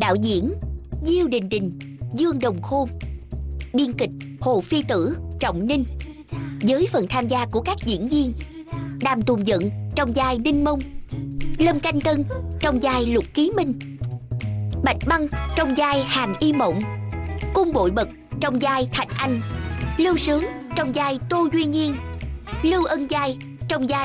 đạo diễn Diêu Đình Đình, Dương Đồng Khôn, biên kịch Hồ Phi Tử, Trọng Ninh, với phần tham gia của các diễn viên Đàm Tùng Dận trong vai Ninh Mông, Lâm Canh Tân trong vai Lục Ký Minh, Bạch Băng trong vai Hàn Y Mộng, Cung Bội Bật trong vai Thạch Anh, Lưu Sướng trong vai Tô Duy Nhiên, Lưu Ân Giai trong vai